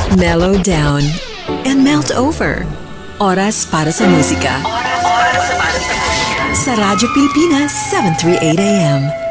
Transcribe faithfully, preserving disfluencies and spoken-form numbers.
Mellow down and melt over. Oras para sa musika. Sa Radyo Pilipinas, seven thirty-eight A M.